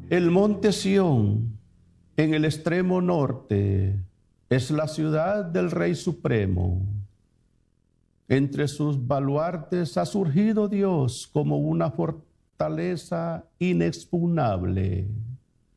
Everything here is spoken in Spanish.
El monte Sión, en el extremo norte, es la ciudad del Rey Supremo. Entre sus baluartes ha surgido Dios como una fortaleza inexpugnable.